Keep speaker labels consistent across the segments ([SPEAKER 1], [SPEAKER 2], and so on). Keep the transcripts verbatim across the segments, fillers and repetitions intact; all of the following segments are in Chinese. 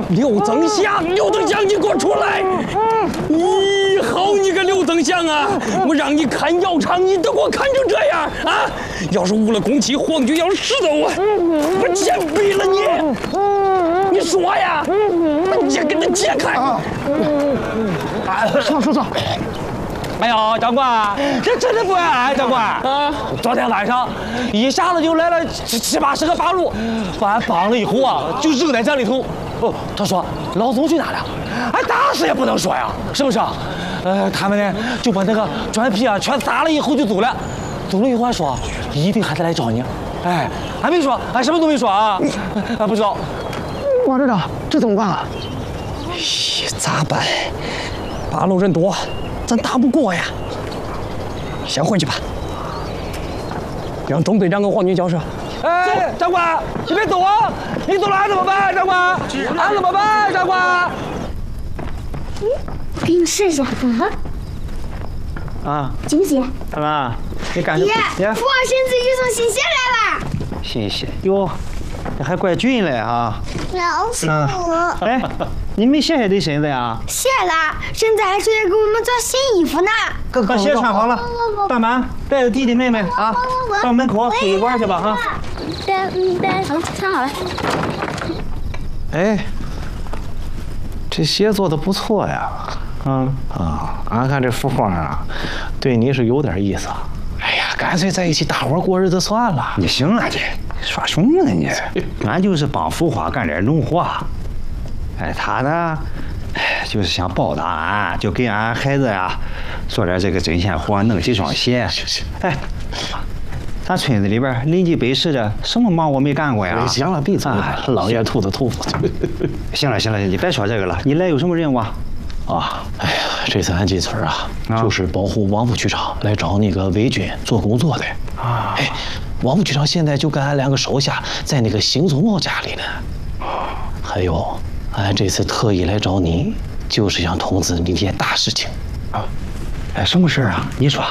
[SPEAKER 1] 刘增祥，刘增祥，你给我出来！你好，你个刘增祥啊！我让你看药厂，你都给我看成这样啊！要是误了工期，皇军要是拾到我，我先毙了你！你说呀，我先给他解开！
[SPEAKER 2] 说说说。
[SPEAKER 3] 哎呀，长官，这真的不挨长官啊！昨天晚上一下子就来了七七八十个八路，把俺绑了以后啊，就扔在这里头。哦，他说老总去哪了？哎，大事也不能说呀，是不是？呃，他们呢就把那个砖皮啊全砸了以后就走了，走了以后还说一定还得来找你。哎，还没说，俺什么都没说啊，俺不知道。
[SPEAKER 2] 王队长，这怎么办啊？
[SPEAKER 1] 咦，咋办？八路人多。 咱打不过呀，先回去吧。让董队长跟皇军交涉。
[SPEAKER 3] 哎，长官，你别走啊！你走了俺怎么办，长官？俺怎么办，长官？
[SPEAKER 4] 我给你试一下。
[SPEAKER 5] 啊，
[SPEAKER 4] 惊喜！
[SPEAKER 5] 怎么？你干什么？
[SPEAKER 4] 爹，父王亲自运送新鞋来了。
[SPEAKER 5] 新鞋哟，这还怪俊嘞啊！
[SPEAKER 4] 老鼠。
[SPEAKER 5] 哎。 你没谢谢这婶子呀？
[SPEAKER 4] 谢了，婶子还说要给我们做新衣服呢。
[SPEAKER 5] 把鞋穿好了，大满带着弟弟妹妹啊，到门口水一罐去吧啊！
[SPEAKER 4] 带带，好了，穿好了。
[SPEAKER 6] 哎，这鞋做的不错呀。嗯啊，俺看这福花啊，对你是有点意思。哎呀，干脆在一起大伙过日子算了。
[SPEAKER 7] 你行了，这耍熊呢你？俺就是帮福花干点农活。 哎，他呢，就是想报答俺，就给俺孩子呀做点这个针线活，弄几双鞋。哎，咱村子里边邻居北市的什么忙我没干过呀？
[SPEAKER 6] 行了，闭嘴！老爷秃子秃子。
[SPEAKER 7] 行了行了，你别说这个了。你来有什么任务啊？
[SPEAKER 6] 啊，哎呀，这次俺进村啊，就是保护王副局长来找那个伪军做工作的。啊，哎，王副局长现在就跟俺两个手下在那个邢宗茂家里呢。还有。 俺这次特意来找你，就是想通知你一件大事情。
[SPEAKER 7] 啊，哎，什么事啊？你说。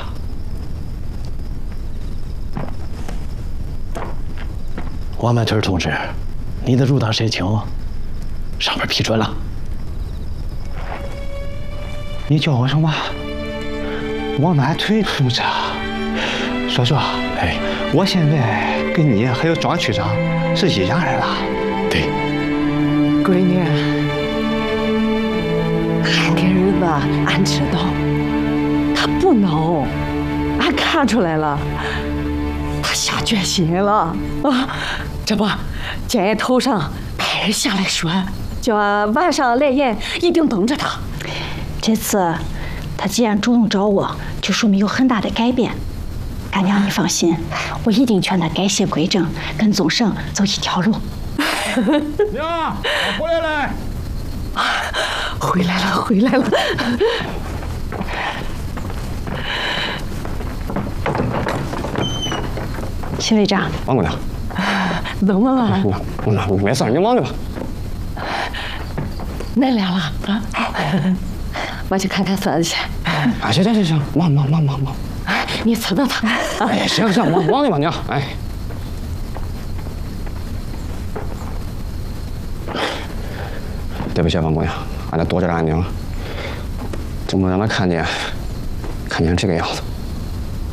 [SPEAKER 6] 王满屯同志，你的入党申请上边批准了。
[SPEAKER 7] 你叫我什么？王满屯同志。说说，哎，我现在跟你还有庄区长是一家人了。
[SPEAKER 6] 对。
[SPEAKER 8] 闺女，俺的儿子俺知道，他不孬，俺看出来了，他下决心了啊！这不，建爷头上派人下来说，叫俺晚上来人一定等着他。
[SPEAKER 9] 这次他既然主动找我，就说明有很大的改变。俺娘，你放心，我一定劝他改邪归正，跟宗盛走一条路。
[SPEAKER 5] 娘，我回来了！
[SPEAKER 8] 回来了，回来了！
[SPEAKER 9] 秦队长，
[SPEAKER 1] 王姑娘，
[SPEAKER 8] 怎么了？
[SPEAKER 1] 没没事，你忙去吧。
[SPEAKER 8] 恁俩了啊？我去看看孙子去。
[SPEAKER 1] 啊，行行行行，忙忙忙忙忙。
[SPEAKER 8] 你伺着他。
[SPEAKER 1] 哎，行行，忙忙去吧，娘。哎。 对不起，王姑娘，俺得多着安宁了，怎么让他看见，看见这个样子？